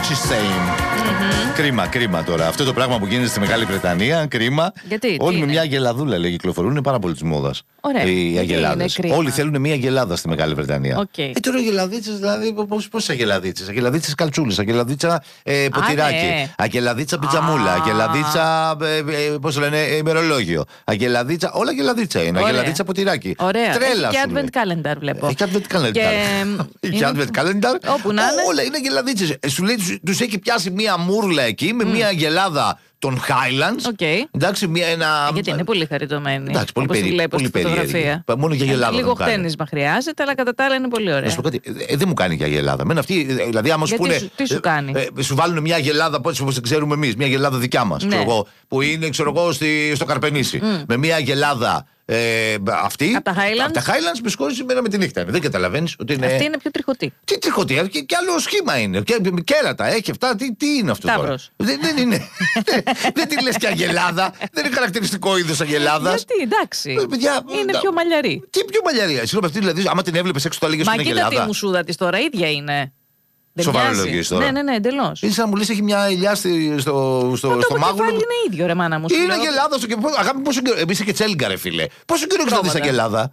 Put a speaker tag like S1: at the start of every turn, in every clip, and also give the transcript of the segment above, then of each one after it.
S1: Liechtenstein. Κρίμα τώρα. Αυτό το πράγμα που γίνεται στη Μεγάλη Βρετανία, κρίμα.
S2: Γιατί,
S1: όλοι με μια αγελαδούλα λέει κυκλοφορούν, είναι πάρα πολύ τη μόδα. Οι αγελάδες. Όλοι θέλουν μια αγελάδα στη Μεγάλη Βρετανία. Τώρα αγελαδίτσες, δηλαδή, πόσες αγελαδίτσες? Αγελαδίτσες καλτσούλες, αγελαδίτσα ποτηράκι, αγελαδίτσα πιτζαμούλα, αγελαδίτσα, πώς λένε, ημερολόγιο. Αγελαδίτσα, όλα αγελαδίτσα είναι. Αγελαδίτσα ποτηράκι. Τρέλα.
S2: Και advent calendar βλέπω.
S1: Έχει advent calendar. Και advent calendar. Όλα είναι αγελαδίτσες. Σου λέει, τους έχει πιάσει μια μούρλα εκεί με μια αγελάδα των Highlands. Εντάξει,
S2: γιατί είναι πολύ χαριτωμένη.
S1: Εντάξει, πολύ περίεργη. Μόνο για αγελάδα.
S2: Λίγο χτένισμα χρειάζεται, αλλά κατά τα άλλα είναι πολύ ωραία.
S1: Να σου πω κάτι, δεν μου κάνει και αγελάδα. Μεν αυτή, δηλαδή, άμα σου πούνε.
S2: Τι σου κάνει?
S1: Σου βάλουν μια αγελάδα όπως την ξέρουμε εμείς, μια αγελάδα δικιά μας. Που είναι, στο Καρπενήσι. Με μια αγελάδα. Αυτή.
S2: Από τα
S1: Highlands με σκόρει μέρα με τη νύχτα. Δεν καταλαβαίνεις ότι είναι.
S2: Αυτή είναι πιο τριχωτή.
S1: Τι τριχωτή, και άλλο σχήμα είναι. Και κέρατα έχει αυτά. Τι είναι αυτό τώρα? Δεν είναι. Δεν τη λες και αγελάδα. Δεν είναι χαρακτηριστικό είδος αγελάδας.
S2: Γιατί, εντάξει. Είναι πιο μαλλιαρή.
S1: Τι πιο μαλλιαρή? Συγγνώμη, αυτή δηλαδή, άμα την έβλεπες έξω, το έλεγες ότι είναι αγελάδα.
S2: Μα κοίτα τη μουσούδα της τώρα, ίδια είναι.
S1: Σοβαρά λογής τώρα.
S2: Ναι, εντελώς.
S1: Είναι σαν να μου λες έχει μια ελιά στο μάγουλο.
S2: Το κεφάλι είναι ίδιο, ρε μάνα μου.
S1: Είναι αγελάδα στο κεφάλι. Αγάπη, πόσο καιρό. Είσαι και τσέλιγκα, ρε φίλε. Πόσο καιρό έχεις να δεις αγελάδα?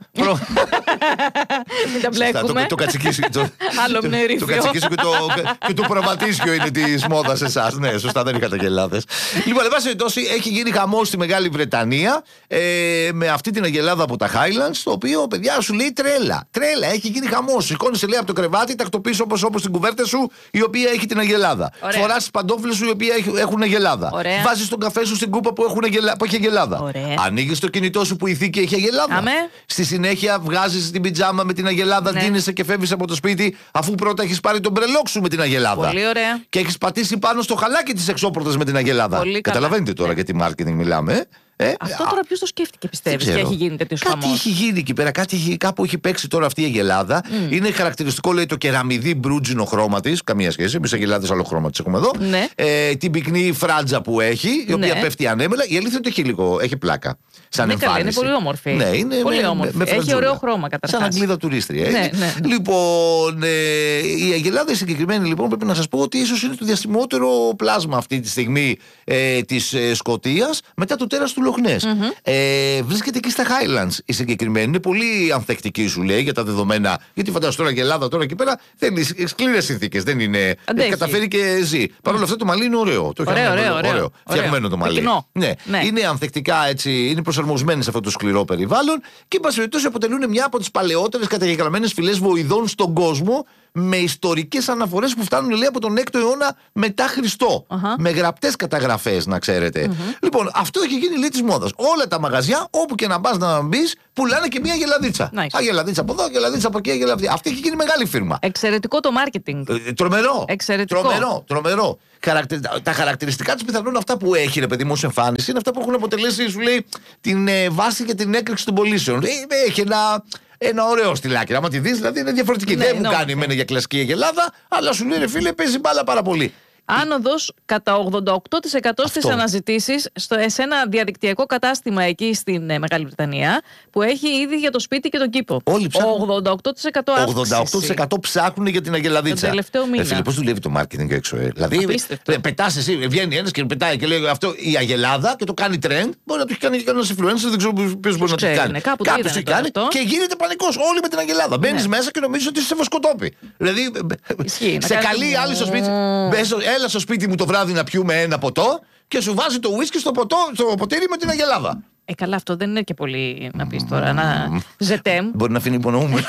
S2: Μην τα μπλέκουμε.
S1: Το κατσικίσιο.
S2: Άλλο μνερίφιο.
S1: Το κατσικίσιο και το προβατίσιο είναι της μόδας εσάς. Ναι, σωστά, δεν είχατε αγελάδες. Λοιπόν, εν πάση περιπτώσει, έχει γίνει χαμός στη Μεγάλη Βρετανία με αυτή την αγελάδα από τα Highlands, το οποίο, παιδιά, σου λέει τρέλα. Τρέλα, έχει γίνει χαμός. Σηκώνεσαι, λέει, από το κρεβάτι, τακτοποιείς όπως την κουβέρτα σου, η οποία έχει την αγελάδα. Φοράς τις παντόφλες σου, οι οποίες έχουν αγελάδα. Βάζεις τον καφέ σου στην κούπα που έχει αγελάδα. Ανοίγεις το κινητό σου που η θήκη έχει αγελάδα. Στη συνέχεια βγάζεις την πιτζάμα με την αγελάδα, ντύνεσαι και φεύγεις από το σπίτι, αφού πρώτα έχεις πάρει τον μπρελόκ σου με την αγελάδα.
S2: Πολύ ωραία.
S1: Και έχεις πατήσει πάνω στο χαλάκι της εξώπορτας με την αγελάδα. Καταλαβαίνετε τώρα για τι marketing μιλάμε.
S2: Αυτό τώρα ποιος το σκέφτηκε, πιστεύεις, και έχει γίνει τέτοιος χαμός?
S1: Κάτι έχει γίνει εκεί πέρα, κάπου έχει παίξει τώρα αυτή η αγελάδα. Είναι χαρακτηριστικό, λέει, το κεραμιδί μπρούτζινο χρώμα της. Καμία σχέση. Εμείς αγελάδες άλλο χρώμα της έχουμε εδώ. Την πυκνή φράτζα που έχει, η οποία πέφτει ανέμελα. Η αλήθεια είναι ότι έχει πλάκα. Σαν εμφάνιση.
S2: Είναι πολύ όμορφη.
S1: Ναι, είναι
S2: πολύ όμορφη. Έχει ωραίο χρώμα καταρχάς.
S1: Σαν Αγγλίδα τουρίστρια. Λοιπόν, η αγελάδα συγκεκριμένη, λοιπόν, πρέπει να σας πω ότι ίσως είναι το διαστημότερο πλάσμα αυτή τη στιγμή της Σκωτίας μετά το τέρας του Λοχνές. Βρίσκεται εκεί στα Highlands η συγκεκριμένη. Είναι πολύ ανθεκτική, σου λέει, για τα δεδομένα. Γιατί φαντάζομαι τώρα η Ελλάδα τώρα εκεί πέρα θέλει σκληρές συνθήκες. Δεν είναι. Καταφέρει και ζει. Παρ' όλα αυτά το μαλλί είναι ωραίο. Το ωραίο. Φτιαγμένο το μαλλί. Ναι. Είναι ανθεκτικά, έτσι, είναι προσαρμοσμένοι σε αυτό το σκληρό περιβάλλον και, εν πάση περιπτώσει, αποτελούν μια από τις παλαιότερες καταγεγραμμένες φυλές βοηδών στον κόσμο, με ιστορικές αναφορές που φτάνουν, λέει, από τον 6ο αιώνα μετά Χριστό. Με γραπτές καταγραφές, να ξέρετε. Λοιπόν, αυτό έχει γίνει, λέει, της μόδας. Όλα τα μαγαζιά, όπου και να πας να μπεις, πουλάνε και μία αγελαδίτσα. Αγελαδίτσα από εδώ, αγελαδίτσα από εκεί, αγελαδίτσα. Αυτή έχει γίνει μεγάλη φίρμα.
S2: Εξαιρετικό το marketing.
S1: Τρομερό.
S2: Εξαιρετικό.
S1: Τρομερό. Τα χαρακτηριστικά της πιθανόν αυτά που έχει, ρε παιδί μου, ως εμφάνιση, είναι αυτά που έχουν αποτελέσει, σου λέει, την βάση και την έκρηξη των πωλήσεων. Έχει ένα ωραίο στυλάκι. Άμα τη δεις, δηλαδή είναι διαφορετική. Δεν μου κάνει εμένα για κλασική αγελάδα, αλλά σου λέει, ρε φίλε, παίζει μπάλα πάρα πολύ.
S2: Άνοδος κατά 88% στις αναζητήσεις σε ένα διαδικτυακό κατάστημα εκεί στην Μεγάλη Βρετανία, που έχει ήδη για το σπίτι και τον κήπο.
S1: Όλοι ψάχνουν.
S2: 88% αύξηση.
S1: 88% ψάχνουν για την αγελαδίτσα.
S2: Τον τελευταίο μήνα.
S1: Φίλε, πώς δουλεύει το marketing έξω, Δηλαδή, πετάς εσύ, βγαίνει ένας και πετάει και λέει αυτό η αγελάδα και το κάνει trend. Μπορεί να το έχει κάνει και κανένας influencer, δεν ξέρω ποιος μπορεί να το κάνει. Κάποιος το κάνει και γίνεται πανικός. Όλοι με την αγελάδα. Μπαίνεις μέσα και νομίζεις ότι είσαι βοσκοτόπι. Δηλαδή, σε καλεί άλλη στο σπίτι. Έλα στο σπίτι μου το βράδυ να πιούμε ένα ποτό και σου βάζει το ουίσκι στο ποτήρι με την αγελάδα.
S2: Καλά, αυτό δεν είναι και πολύ να πεις τώρα. Ζετέμ.
S1: Μπορεί να αφήνει υπονοούμε.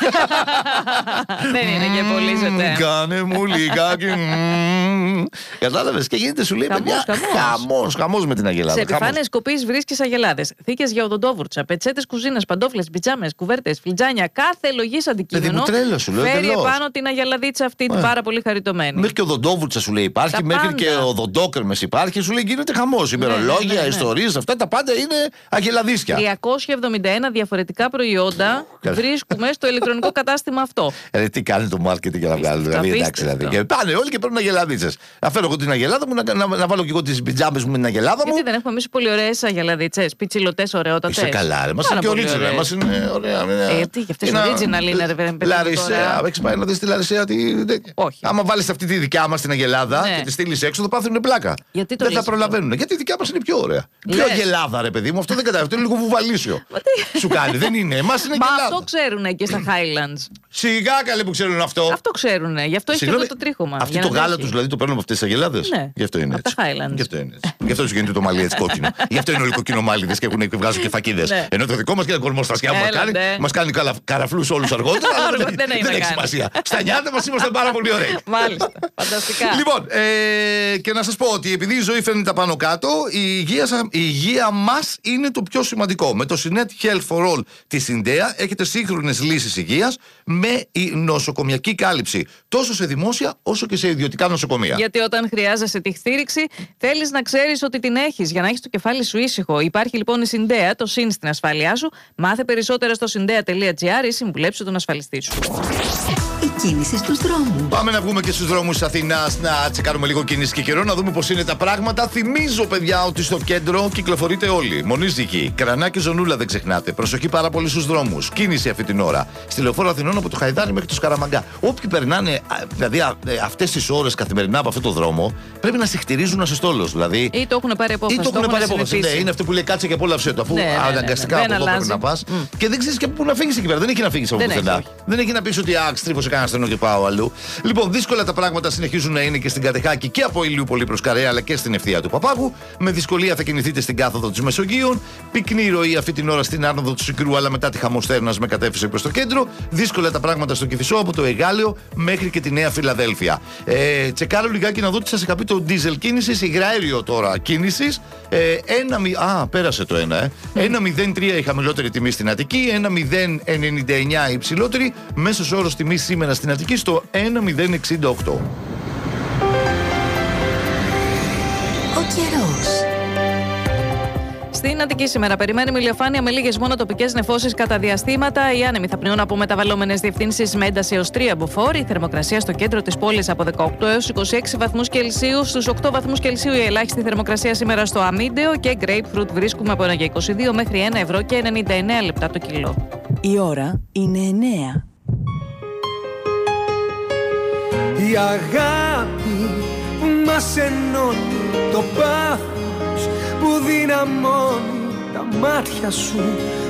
S2: Δεν είναι και πολύ ζετέμ.
S1: Κάνε μου λιγάκι. Κατάλαβες, και γίνεται, σου λέει, παιδιά, χαμός με την αγελάδα.
S2: Σε επιφάνειες κοπής βρίσκεις αγελάδες, θήκες για οδοντόβουρτσα, πετσέτες κουζίνας, παντόφλες, πιτζάμες, κουβέρτες, φλιτζάνια, κάθε λογής αντικείμενο. Φέρει επάνω την αγελαδίτσα αυτή την πάρα πολύ χαριτωμένη.
S1: Μέχρι και οδοντόβουρτσα, σου λέει, υπάρχει, μέχρι και οδοντόκρεμες υπάρχει, σου λέει, γίνεται χαμός. Ημερολόγια, ιστορίες, αυτά τα πάντα είναι αγελαδίσια.
S2: 371 διαφορετικά προϊόντα βρίσκουμε στο ηλεκτρονικό κατάστημα αυτό.
S1: Τι κάνει το marketing για να βγάλει, δηλαδή, εντάξει, δηλαδή. Και πάνε όλοι και παίρνουν αγελαδίτσες. Αφήνω εγώ την αγελάδα μου, να βάλω και εγώ τις πιτζάμες μου με την αγελάδα μου.
S2: Γιατί δεν έχουμε εμείς πολύ ωραίες αγελαδιτσές, πιτσιλωτές, ωραιότατες.
S1: Είσαι καλά, ρε. Μας είναι και original. Μας είναι ωραία.
S2: Γιατί και αυτές original είναι, ρε παιδί.
S1: Λαρισαία, έχεις πάει να δεις τη Λαρισαία?
S2: Όχι.
S1: Άμα βάλεις αυτή τη δικιά μας την αγελάδα και τη στείλεις έξω, θα πάθουν πλάκα. Δεν θα προλαβαίνουν. Γιατί η δικιά μας είναι πιο ωραία. Πιο αγελάδα, ρε παιδί μου, αυτό δεν καταλαβαίνω. Είναι λίγο βουβαλίσιο. Σου κάνει, δεν είναι. Εμάς είναι αγελάδα.
S2: Μα αυτό ξέρουν και στα Highlands.
S1: Σιγά καλέ που ξέρουν αυτό.
S2: Αυτό ξέρουν. Γι' αυτό έχει και αυτό το τρίχωμα.
S1: Αυτή το γάλα του δηλαδή το παίρνουν από αυτές τις αγελάδες.
S2: Ναι.
S1: Γι' αυτό είναι έτσι.
S2: Από τα Highlands.
S1: Γι' αυτό σου γίνεται το μαλλί έτσι κόκκινο. Γι' αυτό είναι όλοι κοκκινομάλιδες και βγάζουν και φακίδες. Ενώ το δικό μας και τα κορμοστασιά μας κάνει καραφλούς όλους αργότερα. Δεν έχει σημασία. Στα νιάτα μας ήμασταν πάρα πολύ ωραίοι.
S2: Μάλιστα. Φανταστικά.
S1: Λοιπόν, και να σας πω ότι επειδή η ζωή φέρνει τα πάνω κάτω, η υγεία μας είναι το πιο σημαντικό. Με το Synet Health for All της Syndea έχετε σύγχρονες λύσεις υγείας με η νοσοκομιακή κάλυψη τόσο σε δημόσια όσο και σε ιδιωτικά νοσοκομεία.
S2: Γιατί όταν χρειάζεσαι τη στήριξη, θέλεις να ξέρεις ότι την έχεις για να έχεις το κεφάλι σου ήσυχο. Υπάρχει λοιπόν η Syndea, το συν στην ασφάλειά σου. Μάθε περισσότερα στο syndea.gr ή συμβουλέψου τον ασφαλιστή σου.
S3: Η κίνηση στους δρόμους.
S1: Πάμε να βγούμε και στους δρόμους της Αθηνάς να τσεκάρουμε λίγο κίνηση και καιρό, να δούμε πώς είναι τα πράγματα. Θυμίζω, παιδιά, ότι στο κέντρο κυκλοφορείτε όλοι. Μονίζικη, Κρανάκη, Ζωνούλα δεν ξεχνάτε. Προσοχή πάρα πολύ στους δρόμους. Κίνηση αυτή την ώρα. Στη Λεωφόρο Αθηνών από το Χαϊδάρι μέχρι το Σκαραμαγκά. Όποιοι περνάνε, δηλαδή αυτές τις ώρες καθημερινά από αυτό το δρόμο, πρέπει να συχτηρίζουν ασυστόλως. Δηλαδή,
S2: ή το έχουν πάρει απόφαση.
S1: Ναι, είναι αυτό που λέει κάτσε και απόλαυσέ το. Αφού αναγκαστικά από εδώ πρέπει να πας. Και δεν ξέρεις και πού να φύγεις εκεί πέρα. Δεν έχει να φύγεις από πουθενά. Δεν έχει να πεις ότι στρίφωσε κανένα στενό και πάω αλλού. Λοιπόν, δύσκολα τα πράγματα συνεχίζουν να είναι και στην Κατεχάκη και από Ηλιούπολη προς Καρέα, αλλά και στην ευθεία του Παπάγου. Με δυσκολία θα κινηθείτε στην κάθοδο της Μεσογείων. Πυκνή ροή αυτή την ώρα στην άνοδο του Σικρού, αλλά μετά τη Χαμοστέρνας με κατεύθυνση προς το κέντρο. Δύσκολα τα πράγματα στο Κηφισό από το Εγάλεο μέχρι και τη Νέα Φιλαδέλφια. Τσεκάρω λιγάκι να δω τι σας είχα πει το diesel κίνησης, υγραέριο τώρα κίνησης. Πέρασε το 1,03 η χαμηλότερη τιμή στην Αττική, 1,099 η υψηλότερη. Μέσος όρος τιμής σήμερα στην Αττική στο 1,068.
S3: Ο καιρός.
S2: Στην Αττική σήμερα περιμένουμε ηλιοφάνεια με λίγες μόνο τοπικές νεφώσεις κατά διαστήματα. Οι άνεμοι θα πνέουν από μεταβαλλόμενες διευθύνσεις με ένταση έως 3 μποφόρ. Η θερμοκρασία στο κέντρο της πόλης από 18 έως 26 βαθμούς Κελσίου. Στους 8 βαθμούς Κελσίου η ελάχιστη θερμοκρασία σήμερα στο Αμίντεο και grapefruit βρίσκουμε από 1,22 μέχρι 1 ευρώ και 99 λεπτά το κιλό.
S3: Η ώρα είναι 9.
S4: Η αγάπη που μας ενώνει, το πάθος που δυναμώνει, τα μάτια σου